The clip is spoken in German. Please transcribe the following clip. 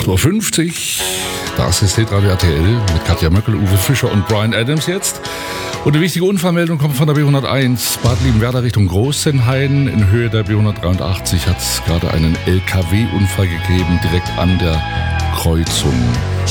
8.50 Uhr. Das ist Hitradio RTL mit Katja Möckel, Uwe Fischer und Brian Adams jetzt. Und eine wichtige Unfallmeldung kommt von der B101 Bad Liebenwerda Richtung Großenhain. In Höhe der B183 hat es gerade einen LKW-Unfall gegeben, direkt an der Kreuzung.